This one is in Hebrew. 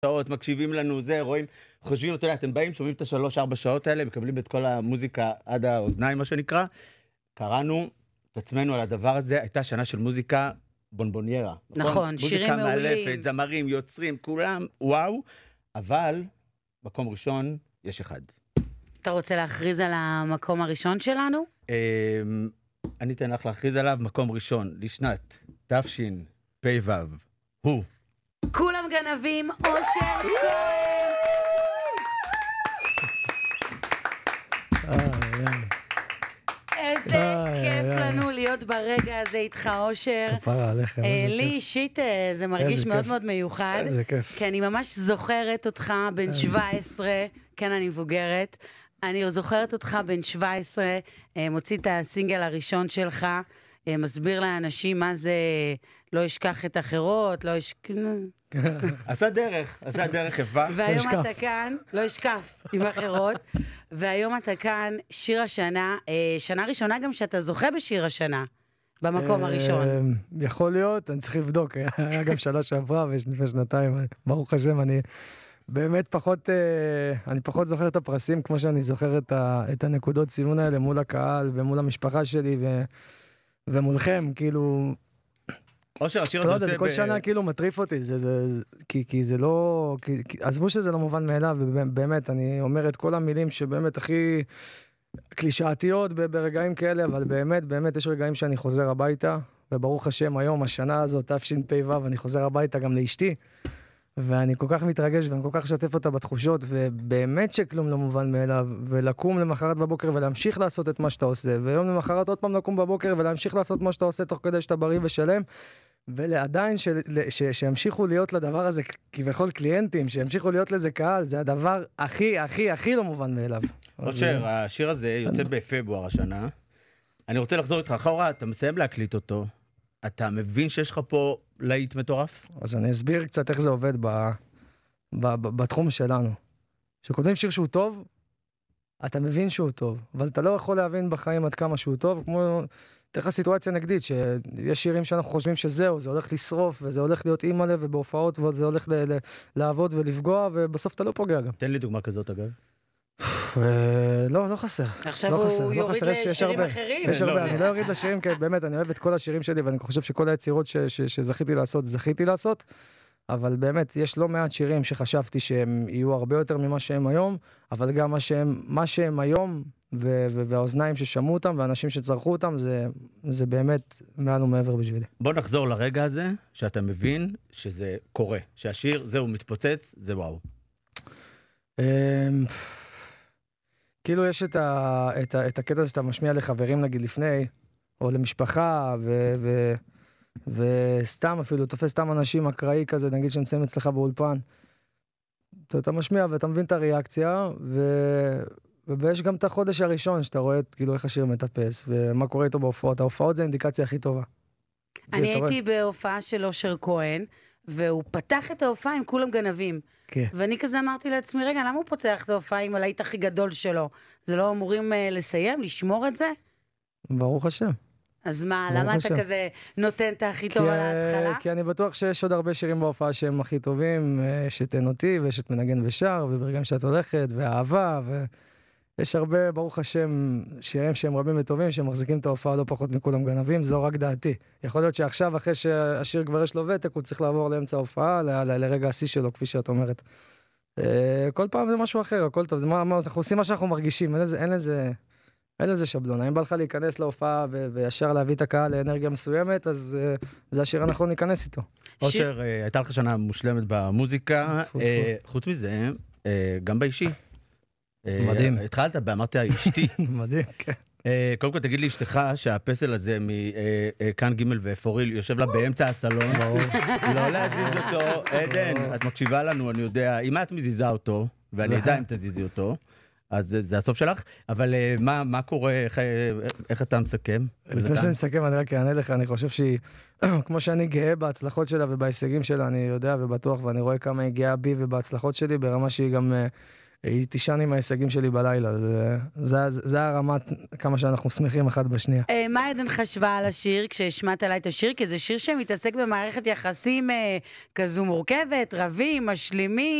שעות, מקשיבים לנו, זה, רואים, חושבים, אתה יודע, אתם באים, שומעים את ה3-4 שעות האלה, מקבלים את כל המוזיקה עד האוזניים, מה שנקרא. קראנו את עצמנו על הדבר הזה, הייתה שנה של מוזיקה בונבוניירה. נכון, שירים מעולים. מוזיקה מאלפת, זמרים, יוצרים, כולם, וואו. אבל, מקום ראשון, יש אחד. אתה רוצה להכריז על המקום הראשון שלנו? אני אתן לך להכריז עליו, מקום ראשון, לשנת תשפ"ו. הוא. כולם גנבים, אושר כהן! איזה כיף לנו להיות ברגע הזה איתך, אושר. כפרה עליכם, איזה כיף. לי אישית זה מרגיש מאוד מאוד מיוחד. איזה כיף. כי אני ממש זוכרת אותך בן 17, כן, אני מבוגרת. אני זוכרת אותך בן 17, מוציא את הסינגל הראשון שלך, מסביר לאנשים מה זה לא אשכח את אחרות, לא אשכח... עשה דרך יפה. והיום אתה כאן, לא אשכף עם אחרות, והיום אתה כאן, שיר השנה, שנה ראשונה גם שאתה זוכה בשיר השנה, במקום הראשון. יכול להיות, אני צריך לבדוק, היה גם שנה שעברה ולפני שנתיים, ברוך השם, אני באמת פחות זוכר את הפרסים, כמו שאני זוכר את הנקודות ציון האלה מול הקהל ומול המשפחה שלי ומולכם, כאילו... אושר, השיר הזה זה כל שנה כאילו מטריף אותי, כי זה לא... עזבו שזה לא מובן מאליו, ובאמת, אני אומר את כל המילים שבאמת הכי קלישאתיות ברגעים כאלה, אבל באמת יש רגעים שאני חוזר הביתה, וברוך השם היום, השנה הזאת, תשפ"ו, אני חוזר הביתה גם לאשתי, ואני כל כך מתרגש, ואני כל כך שתף אותה בתחושות, ובאמת שכלום לא מובן מאליו, ולקום למחרת בבוקר ולהמשיך לעשות את מה שאתה עושה, ויום למחרת עוד פעם לקום בבוקר ולהמשיך לעשות מה שאתה עושה תוך כדי שאתה בריא ושלם, ולעדיין שימשיכו להיות לדבר הזה כביכול קליינטים, שימשיכו להיות לזה קהל, זה הדבר הכי לא מובן מאליו. אושר, השיר הזה יוצא בפברואר השנה. אני רוצה לחזור איתך אחורה, אתה מסיים להקליט אותו. אתה מבין שיש לך פה להיט מטורף? אז אני אסביר קצת איך זה עובד בתחום שלנו. כשכותבים שיר שהוא טוב, אתה מבין שהוא טוב, אבל אתה לא יכול להבין בחיים עד כמה שהוא טוב, כמו תלך סיטואציה נגדית, שיש שירים שאנחנו חושבים שזהו, זה הולך לשרוף, וזה הולך להיות אימא'לה, ובהופעות, וזה הולך לעבוד ולפגוע, ובסוף אתה לא פוגע גם. תן לי דוגמה כזאת אגב. לא חסר. עכשיו הוא יוריד לשירים אחרים. יש הרבה, אני לא יוריד לשירים, כי באמת, אני אוהב את כל השירים שלי, ואני חושב שכל היצירות שזכיתי לעשות, אבל באמת, יש לא מעט שירים שחשבתי שהם יהיו הרבה יותר ממה שהם היום, אבל גם מה שהם היום, והאוזניים ששמעו אותם, והאנשים שצרכו אותם, זה באמת מעל ומעבר בשבילי. בוא נחזור לרגע הזה, שאתה מבין שזה קורה, שהשיר, זהו, מתפוצץ, זה וואו. כאילו יש את הקטע שאתה משמיע לחברים נגיד לפני, או למשפחה, וסתם אפילו, תופס סתם אנשים אקראי כזה, נגיד שנמצאים אצלך באולפן, אתה משמיע ואתה מבין את הריאקציה, ויש גם את החודש הראשון שאתה רואה כאילו איך השיר מטפס, ומה קורה איתו בהופעות. ההופעות זה האינדיקציה הכי טובה. אני הייתי בהופעה של אושר כהן, והוא פתח את ההופעה עם כולם גנבים. כן. ואני כזה אמרתי לעצמי, רגע, למה הוא פותח את ההופעה עם הלהיט הכי גדול שלו? זה לא אמורים לסיים, לשמור את זה? ברוך השם. אז מה, למה אתה כזה נותן את הכי טוב על ההתחלה? כי אני בטוח שיש עוד הרבה שירים בהופעה שהם הכי טובים, שתן אותי, ויש את מנגן ושר, וברגעים שאת הולכת, והאהבה, ויש הרבה, ברוך השם, שירים שהם רבים וטובים, שהם מחזיקים את ההופעה לא פחות מכולם גנבים, זו רק דעתי. יכול להיות שעכשיו, אחרי שהשיר כבר יש לו ותק, הוא צריך לעבור לאמצע ההופעה, לרגע השיא שלו, כפי שאת אומרת. כל פעם זה משהו אחר, הכל טוב, אנחנו עושים מה שאנחנו מרגישים, אין לזה שבלון. אם בא לך להיכנס להופעה וישר להביא את הקהל לאנרגיה מסוימת, אז זה השיר הנכון להיכנס איתו. אושר, הייתה לך שנה מושלמת במוזיקה, חוץ מזה, גם באישי. מדהים. התחלת, אמרת אשתי. מדהים, כן. קודם כל תגיד לי אשתך שהפסל הזה מכאן ג' ואפוריל יושב לה באמצע הסלון. לא להזיז אותו. עדן, את מקשיבה לנו, אני יודע, אם את מזיזה אותו, ואני יודע אם תזיזי אותו, אז זה הסוף שלך, אבל מה קורה, איך אתה מסכם? לפני שאני מסכם, אני רק אענה לך, אני חושב שהיא, כמו שאני גאה בהצלחות שלה ובהישגים שלה, אני יודע ובטוח, ואני רואה כמה היא גאה בי ובהצלחות שלי, ברמה שהיא גם היא תישן עם ההישגים שלי בלילה. זה הרמת כמה שאנחנו שמחים אחד בשנייה. מה עדן חשבה על השיר כשהשמעת עליי את השיר? כי זה שיר שמתעסק במערכת יחסים כזו מורכבת, רבים, משלימים.